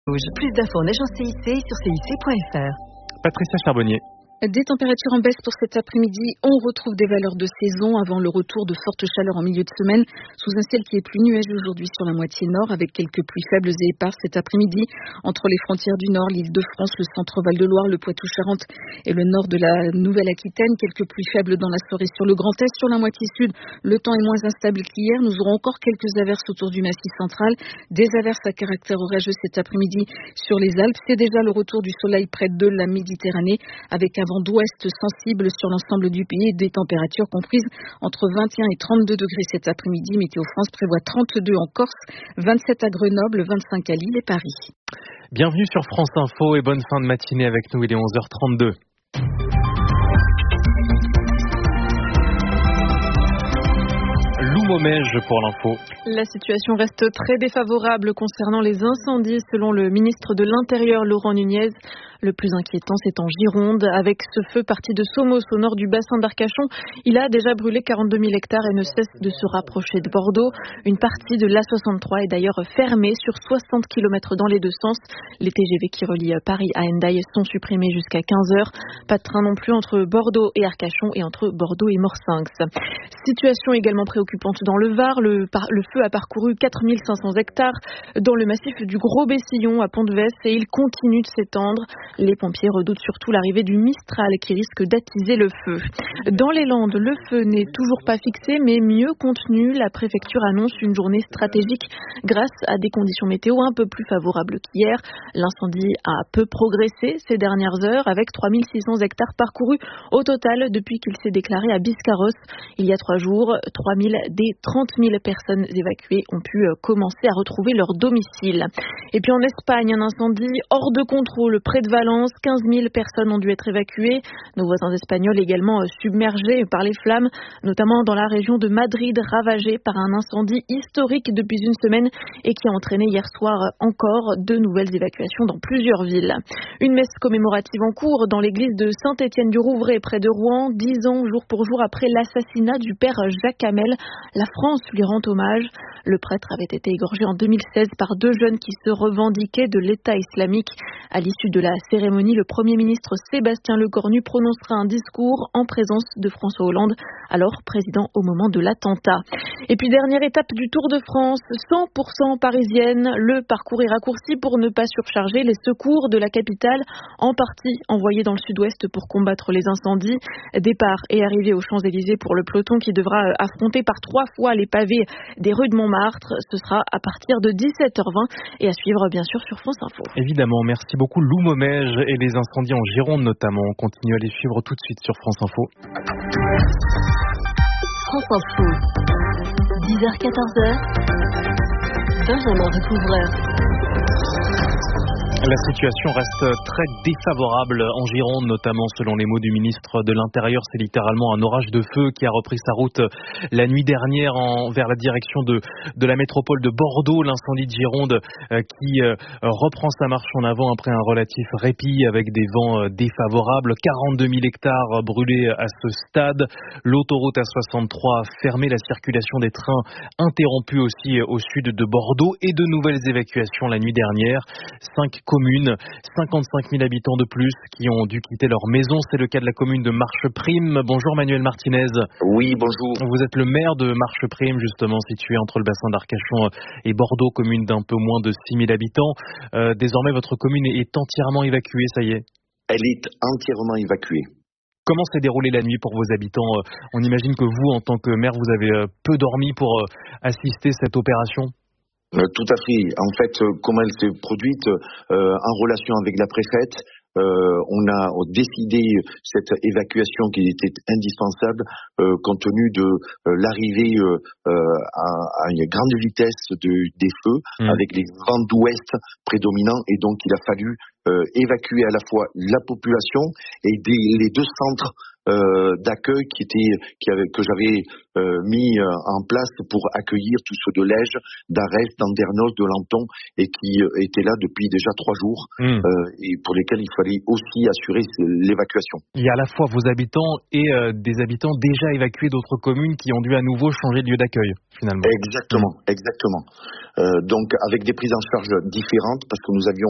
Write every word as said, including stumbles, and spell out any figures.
Plus d'infos en agence C I C sur C I C point F R. Patricia Charbonnier. Des températures en baisse pour cet après-midi. On retrouve des valeurs de saison avant le retour de fortes chaleurs en milieu de semaine, sous un ciel qui est plus nuageux aujourd'hui sur la moitié nord, avec quelques pluies faibles et éparses cet après-midi. Entre les frontières du nord, l'Île-de-France, le centre Val-de-Loire, le Poitou-Charentes et le nord de la Nouvelle-Aquitaine, quelques pluies faibles dans la soirée sur le Grand Est. Sur la moitié sud, le temps est moins instable qu'hier. Nous aurons encore quelques averses autour du Massif central, des averses à caractère orageux cet après-midi sur les Alpes. C'est déjà le retour du soleil près de la Méditerranée, avec un vent d'ouest sensible sur l'ensemble du pays et des températures comprises entre vingt et un et trente-deux degrés cet après-midi. Météo France prévoit trente-deux en Corse, vingt-sept à Grenoble, vingt-cinq à Lille et Paris. Bienvenue sur France Info et bonne fin de matinée avec nous, il est onze heures trente-deux. Lou Momège pour l'info. La situation reste très défavorable concernant les incendies selon le ministre de l'Intérieur Laurent Nunez. Le plus inquiétant, c'est en Gironde. Avec ce feu parti de Somos au nord du bassin d'Arcachon, il a déjà brûlé quarante-deux mille hectares et ne cesse de se rapprocher de Bordeaux. Une partie de l'A soixante-trois est d'ailleurs fermée sur soixante kilomètres dans les deux sens. Les T G V qui relient Paris à Hendaye sont supprimés jusqu'à quinze heures. Pas de train non plus entre Bordeaux et Arcachon et entre Bordeaux et Morsinx. Situation également préoccupante dans le Var. Le, par, le feu a parcouru quatre mille cinq cents hectares dans le massif du Gros-Bessillon à Pont-de-Vesse et il continue de s'étendre. Les pompiers redoutent surtout l'arrivée du Mistral qui risque d'attiser le feu. Dans les Landes, le feu n'est toujours pas fixé mais mieux contenu. La préfecture annonce une journée stratégique grâce à des conditions météo un peu plus favorables qu'hier. L'incendie a peu progressé ces dernières heures avec trois mille six cents hectares parcourus au total depuis qu'il s'est déclaré à Biscarrosse. Il y a trois jours, trois mille des trente mille personnes évacuées ont pu commencer à retrouver leur domicile. Et puis en Espagne, un incendie hors de contrôle près de Valence. quinze mille personnes ont dû être évacuées. Nos voisins espagnols également submergés par les flammes, notamment dans la région de Madrid, ravagée par un incendie historique depuis une semaine et qui a entraîné hier soir encore de nouvelles évacuations dans plusieurs villes. Une messe commémorative en cours dans l'église de Saint-Étienne-du-Rouvray près de Rouen, dix ans jour pour jour après l'assassinat du père Jacques Hamel. La France lui rend hommage. Le prêtre avait été égorgé en deux mille seize par deux jeunes qui se revendiquaient de l'État islamique. À l'issue de la cérémonie, le Premier ministre Sébastien Lecornu prononcera un discours en présence de François Hollande, alors président au moment de l'attentat. Et puis dernière étape du Tour de France, cent pour cent parisienne. Le parcours est raccourci pour ne pas surcharger les secours de la capitale, en partie envoyés dans le sud-ouest pour combattre les incendies. Départ et arrivée aux Champs-Élysées pour le peloton qui devra affronter par trois fois les pavés des rues de Montmartre. Ce sera à partir de dix-sept heures vingt et à suivre bien sûr sur France Info. Évidemment, merci beaucoup Lou Momège et les incendies en Gironde notamment. On continue à les suivre tout de suite sur France Info. France Info, dix heures quatorze heures, Benjamin Recouvreur. La situation reste très défavorable en Gironde, notamment selon les mots du ministre de l'Intérieur. C'est littéralement un orage de feu qui a repris sa route la nuit dernière en, vers la direction de, de la métropole de Bordeaux. L'incendie de Gironde euh, qui euh, reprend sa marche en avant après un relatif répit avec des vents euh, défavorables. quarante-deux mille hectares brûlés à ce stade. L'autoroute A soixante-trois fermée, la circulation des trains interrompue aussi au sud de Bordeaux et de nouvelles évacuations la nuit dernière. Cinq communes, cinquante-cinq mille habitants de plus qui ont dû quitter leur maison. C'est le cas de la commune de Marcheprime. Bonjour Manuel Martinez. Oui, bonjour. Vous êtes le maire de Marcheprime, justement situé entre le bassin d'Arcachon et Bordeaux, commune d'un peu moins de six mille habitants. Euh, désormais, votre commune est entièrement évacuée, ça y est? Elle est entièrement évacuée. Comment s'est déroulée la nuit pour vos habitants? On imagine que vous, en tant que maire, vous avez peu dormi pour assister à cette opération. Euh, tout à fait. En fait, euh, comment elle s'est produite euh, en relation avec la préfète, euh, on a décidé cette évacuation qui était indispensable euh, compte tenu de euh, l'arrivée euh, à, à une grande vitesse de, des feux mmh. avec les vents d'ouest prédominants et donc il a fallu euh, évacuer à la fois la population et des, les deux centres Euh, d'accueil qui était qui avait, que j'avais euh, mis euh, en place pour accueillir tous ceux de Lège, d'Arès, d'Andernos, de Lanton et qui euh, étaient là depuis déjà trois jours mmh. euh, et pour lesquels il fallait aussi assurer l'évacuation. Il y a à la fois vos habitants et euh, des habitants déjà évacués d'autres communes qui ont dû à nouveau changer de lieu d'accueil finalement. Exactement, mmh. exactement. Euh, donc avec des prises en charge différentes parce que nous avions